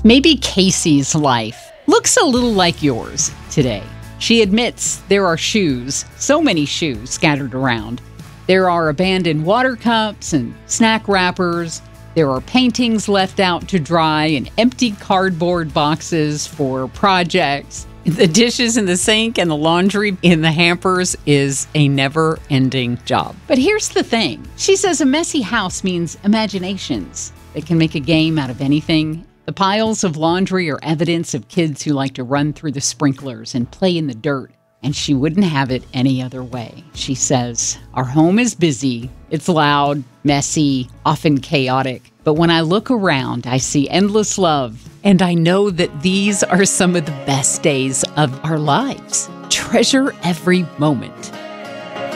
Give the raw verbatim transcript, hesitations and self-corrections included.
Maybe Casey's life looks a little like yours today. She admits there are shoes, so many shoes scattered around. There are abandoned water cups and snack wrappers. There are paintings left out to dry and empty cardboard boxes for projects. The dishes in the sink and the laundry in the hampers is a never-ending job. But here's the thing. She says a messy house means imaginations that can make a game out of anything. The piles of laundry are evidence of kids who like to run through the sprinklers and play in the dirt. And she wouldn't have it any other way. She says, our home is busy. It's loud, messy, often chaotic. But when I look around, I see endless love. And I know that these are some of the best days of our lives. Treasure every moment.